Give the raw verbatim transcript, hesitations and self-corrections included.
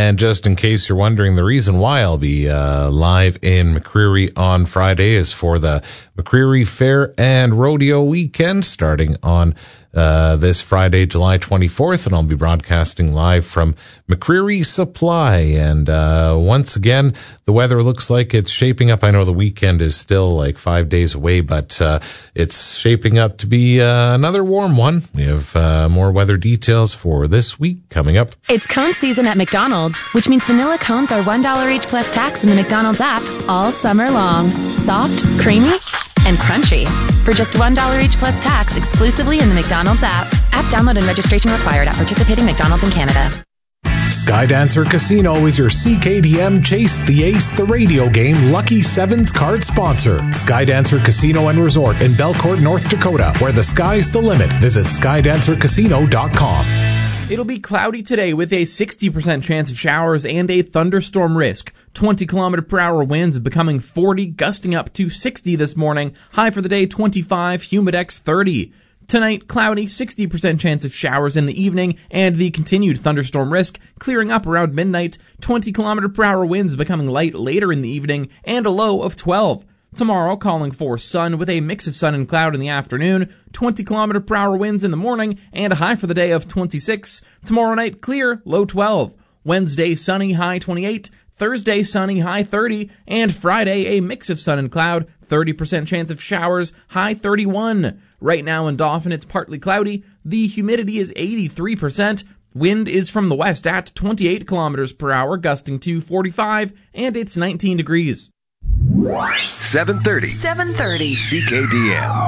And just in case you're wondering, the reason why I'll be uh, live in McCreary on Friday is for the McCreary Fair and Rodeo Weekend starting on uh, this Friday, July twenty-fourth, and I'll be broadcasting live from McCreary Supply. And uh, once again, the weather looks like it's shaping up. I know the weekend is still like five days away, but uh, it's shaping up to be uh, another warm one. We have uh, more weather details for this week coming up. It's cone season at McDonald's, which means vanilla cones are one dollar each plus tax in the McDonald's app all summer long. Soft, creamy, and crunchy. For just one dollar each plus tax exclusively in the McDonald's app. App download and registration required at participating McDonald's in Canada. Skydancer Casino is your C K D M Chase the Ace the radio game Lucky Sevens card sponsor. Skydancer Casino and Resort in Belcourt, North Dakota, where the sky's the limit. Visit skydancer casino dot com. It'll be cloudy today with a sixty percent chance of showers and a thunderstorm risk. twenty kilometer per hour winds becoming forty, gusting up to sixty this morning. High for the day twenty-five, humidex thirty. Tonight, cloudy, sixty percent chance of showers in the evening, and the continued thunderstorm risk clearing up around midnight. twenty kilometer per hour winds becoming light later in the evening, and a low of twelve. Tomorrow, calling for sun with a mix of sun and cloud in the afternoon, twenty kilometer per hour winds in the morning, and a high for the day of twenty-six. Tomorrow night, clear, low twelve. Wednesday, sunny, high twenty-eight. Thursday, sunny, high thirty. And Friday, a mix of sun and cloud, thirty percent chance of showers, high thirty-one. Right now in Dauphin, it's partly cloudy. The humidity is eighty-three percent. Wind is from the west at twenty-eight kilometers per hour, gusting to forty-five, and it's nineteen degrees. seven thirty. seven thirty. C K D M.